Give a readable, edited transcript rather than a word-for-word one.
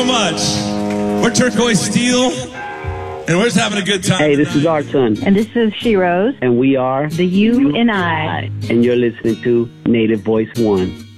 so much. We're Turquoise Steel, and we're just having a good time. Hey, this is our son. And this is She Rose. And we are The You and I. And you're listening to Native Voice One.